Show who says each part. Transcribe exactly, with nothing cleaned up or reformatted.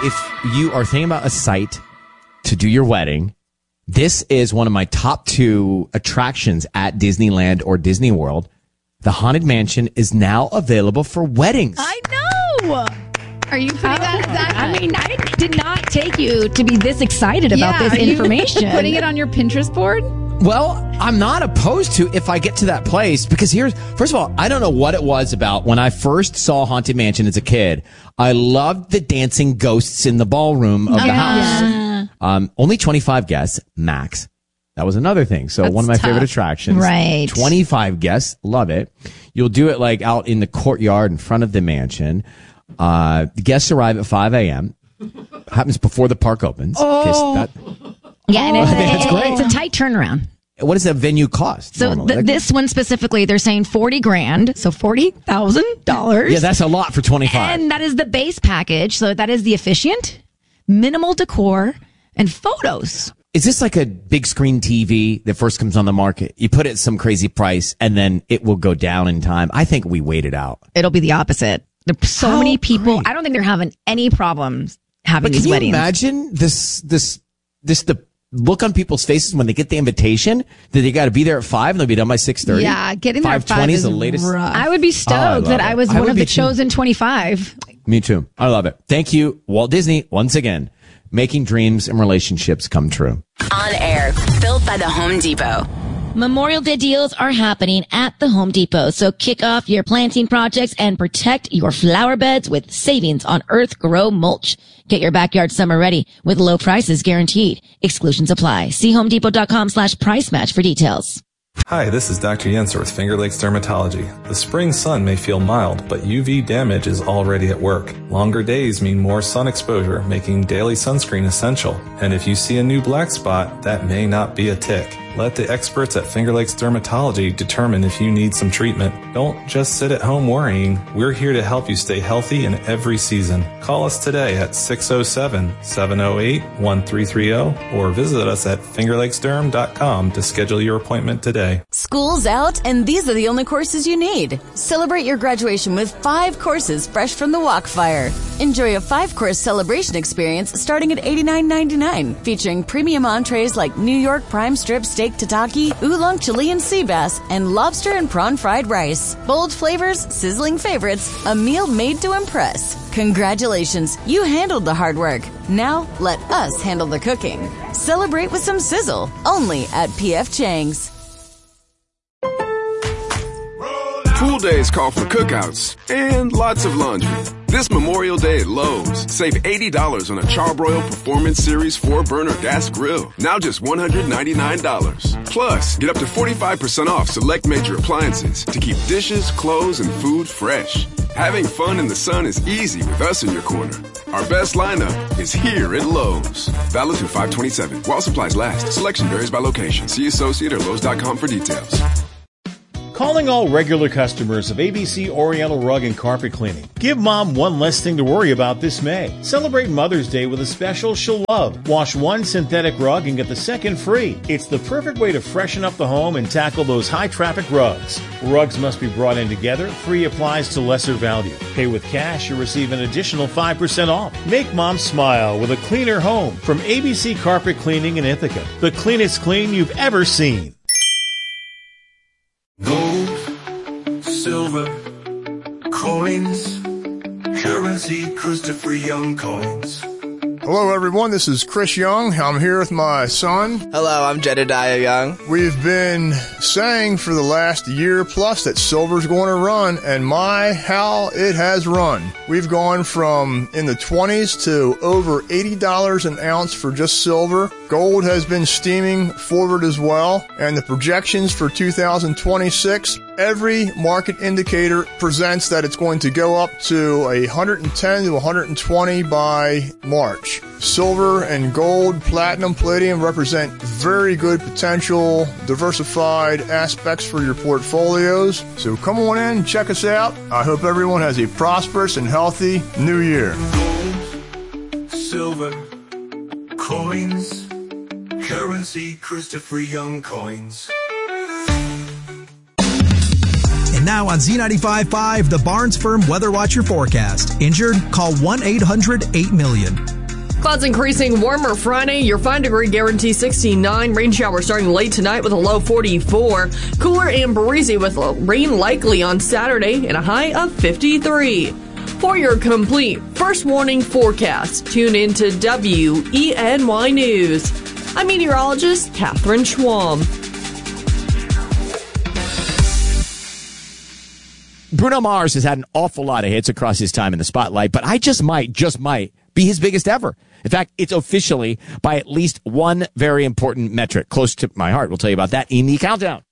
Speaker 1: if you are thinking about a site to do your wedding, this is one of my top two attractions at Disneyland or Disney World. The Haunted Mansion is now available for weddings.
Speaker 2: I know. Are you putting that, that?
Speaker 3: I mean, I did not take you to be this excited about
Speaker 2: Yeah,
Speaker 3: this
Speaker 2: are you
Speaker 3: information.
Speaker 2: Putting it on your Pinterest board?
Speaker 1: Well, I'm not opposed to if I get to that place, because here's, first of all, I don't know what it was about when I first saw Haunted Mansion as a kid. I loved the dancing ghosts in the ballroom of
Speaker 2: Oh,
Speaker 1: the
Speaker 2: yeah.
Speaker 1: house. Um, only twenty-five guests, max. That was another thing. So
Speaker 2: That's
Speaker 1: one of my
Speaker 2: tough.
Speaker 1: favorite attractions.
Speaker 3: Right.
Speaker 1: twenty-five guests. Love it. You'll do it like out in the courtyard in front of the mansion. Uh, the guests arrive at five a.m. Happens before the park opens.
Speaker 3: Oh.
Speaker 1: That,
Speaker 3: yeah, and it's,
Speaker 1: I think that's
Speaker 3: a,
Speaker 1: great.
Speaker 3: it's a tight turnaround.
Speaker 1: what does that venue cost?
Speaker 3: So
Speaker 1: normally?
Speaker 3: th- this one specifically, they're saying forty grand, so forty thousand dollars.
Speaker 1: Yeah, that's a lot for twenty-five.
Speaker 3: And that is the base package. So that is the efficient, minimal decor, and photos.
Speaker 1: Is this like a big screen T V that first comes on the market? You put it at some crazy price and then it will go down in time. I think we wait it out.
Speaker 3: It'll be the opposite. There's so
Speaker 1: How
Speaker 3: many people.
Speaker 1: great.
Speaker 3: I don't think they're having any problems having
Speaker 1: But
Speaker 3: these
Speaker 1: can you
Speaker 3: weddings.
Speaker 1: imagine this, this, this, the look on people's faces when they get the invitation that they got to be there at five and they'll be done by six thirty?
Speaker 2: Yeah, getting there at
Speaker 1: five
Speaker 2: five
Speaker 1: twenty
Speaker 2: is
Speaker 1: is the latest.
Speaker 2: rough.
Speaker 3: I would be
Speaker 1: Oh, I
Speaker 3: stoked
Speaker 1: love
Speaker 3: that
Speaker 1: it.
Speaker 3: I was
Speaker 1: I
Speaker 3: one
Speaker 1: would
Speaker 3: of
Speaker 1: be
Speaker 3: the
Speaker 1: too.
Speaker 3: chosen twenty-five.
Speaker 1: Me too. I love it. Thank you, Walt Disney, once again, making dreams and relationships come true.
Speaker 4: On air, built by the Home Depot.
Speaker 5: Memorial Day deals are happening at the Home Depot, so kick off your planting projects and protect your flower beds with savings on Earth Grow mulch. Get your backyard summer ready with low prices guaranteed. Exclusions apply. See homedepot.com slash price match for details.
Speaker 6: Hi, this is Doctor Yenser with Finger Lakes Dermatology. The spring sun may feel mild, but U V damage is already at work. Longer days mean more sun exposure, making daily sunscreen essential. And if you see a new black spot, that may not be a tick. Let the experts at Finger Lakes Dermatology determine if you need some treatment. Don't just sit at home worrying. We're here to help you stay healthy in every season. Call us today at six oh seven, seven oh eight, one three three oh or visit us at finger lakes derm dot com to schedule your appointment today.
Speaker 4: School's out, and these are the only courses you need. Celebrate your graduation with five courses fresh from the Walkfire. Enjoy a five-course celebration experience starting at eighty-nine ninety-nine, featuring premium entrees like New York prime strip steak tataki, oolong Chilean sea bass, and lobster and prawn fried rice. Bold flavors, sizzling favorites, a meal made to impress. Congratulations, you handled the hard work. Now let us handle the cooking. Celebrate with some sizzle, only at P F Chang's.
Speaker 7: Pool days call for cookouts and lots of laundry. This Memorial Day at Lowe's, save eighty dollars on a Charbroil Performance Series four burner gas grill. Now just one hundred ninety-nine dollars. Plus, get up to forty-five percent off select major appliances to keep dishes, clothes, and food fresh. Having fun in the sun is easy with us in your corner. Our best lineup is here at Lowe's. Valid through five twenty-seven. While supplies last. Selection varies by location. See associate or lowes dot com for details.
Speaker 8: Calling all regular customers of A B C Oriental Rug and Carpet Cleaning. Give Mom one less thing to worry about this May. Celebrate Mother's Day with a special she'll love. Wash one synthetic rug and get the second free. It's the perfect way to freshen up the home and tackle those high-traffic rugs. Rugs must be brought in together. Free applies to lesser value. Pay with cash, you receive an additional five percent off. Make Mom smile with a cleaner home from A B C Carpet Cleaning in Ithaca. The cleanest clean you've ever seen.
Speaker 9: Gold, silver, coins, currency, Christopher Young coins.
Speaker 10: Hello everyone, this is Chris Young. I'm here with my son.
Speaker 11: Hello, I'm Jedediah Young.
Speaker 10: We've been saying for the last year plus that silver's going to run, and my, how it has run. We've gone from in the twenties to over eighty dollars an ounce for just silver. Gold has been steaming forward as well, and the projections for two thousand twenty-six, every market indicator presents that it's going to go up to one hundred ten to one hundred twenty by March. Silver and gold, platinum, palladium represent very good potential diversified aspects for your portfolios. So come on in, check us out. I hope everyone has a prosperous and healthy new year.
Speaker 9: Gold, silver, coins, currency, Christopher Young coins.
Speaker 12: Now on Z ninety-five point five, the Barnes Firm Weather Watcher forecast. Injured? Call one eight hundred eight million.
Speaker 13: Clouds increasing, warmer Friday. Your five degree guarantee sixty-nine. Rain shower starting late tonight with a low forty-four. Cooler and breezy with rain likely on Saturday and a high of fifty-three. For your complete first warning forecast, tune in to W E N Y News. I'm meteorologist Catherine Schwam.
Speaker 1: Bruno Mars has had an awful lot of hits across his time in the spotlight, but I just might, just might be his biggest ever. In fact, it's officially by at least one very important metric close to my heart. We'll tell you about that in the countdown.